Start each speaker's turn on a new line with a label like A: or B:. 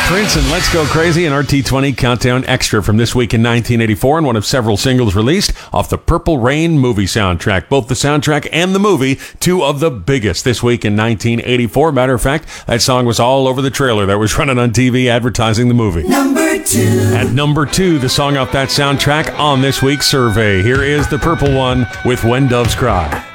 A: Prince and Let's Go Crazy, an RT20 Countdown Extra from this week in 1984, and one of several singles released off the Purple Rain movie soundtrack. Both the soundtrack and the movie, two of the biggest this week in 1984. Matter of fact, that song was all over the trailer that was running on TV advertising the movie.
B: Number 2.
A: At number 2, the song off that soundtrack on this week's survey. Here is the Purple One with When Doves Cry.